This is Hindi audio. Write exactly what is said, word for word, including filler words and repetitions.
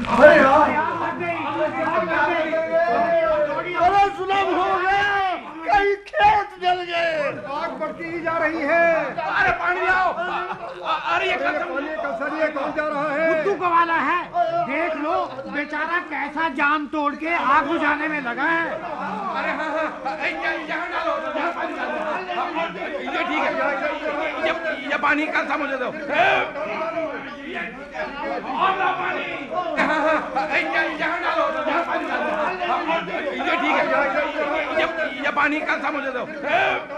अरे यार अरे सुलभ हो गया, कहीं खेत जल गए। आग बढ़ती ही जा रही है। अरे पानी लाओ। अरे ये पानी का सरिया कौन जा रहा है? बुद्धू का वाला है, देख लो बेचारा कैसा जाम तोड़ के आग बुझाने में लगा है। अरे हाँ हाँ यहाँ डालो, यहाँ पानी डालो। ये ठीक है, ये ये पानी का था मुझे दो। और ला पानी। हाँ हाँ यहाँ डालो, यहाँ पानी डालो। ये ठीक है, ये ये पानी का था मुझे दो।